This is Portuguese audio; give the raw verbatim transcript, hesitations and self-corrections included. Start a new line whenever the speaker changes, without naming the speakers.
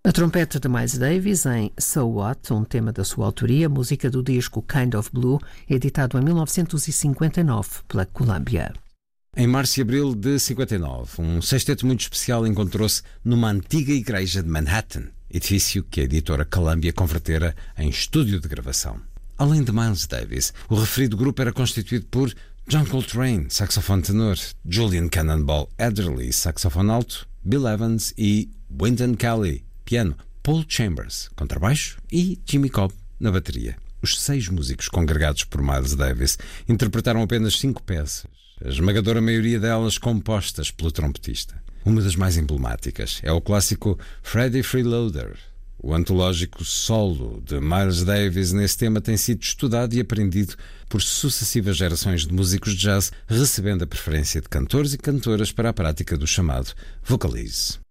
A trompete de Miles Davis em So What, um tema da sua autoria, música do disco Kind of Blue, editado em mil novecentos e cinquenta e nove pela Columbia.
Em março e abril de cinquenta e nove, um sexteto muito especial encontrou-se numa antiga igreja de Manhattan, edifício que a editora Columbia convertera em estúdio de gravação. Além de Miles Davis, o referido grupo era constituído por John Coltrane, saxofone tenor, Julian Cannonball Adderley, saxofone alto, Bill Evans e Wynton Kelly, piano, Paul Chambers, contrabaixo e Jimmy Cobb na bateria. Os seis músicos congregados por Miles Davis interpretaram apenas cinco peças, a esmagadora maioria delas compostas pelo trompetista. Uma das mais emblemáticas é o clássico Freddie Freeloader. O antológico solo de Miles Davis nesse tema tem sido estudado e aprendido por sucessivas gerações de músicos de jazz, recebendo a preferência de cantores e cantoras para a prática do chamado vocalize.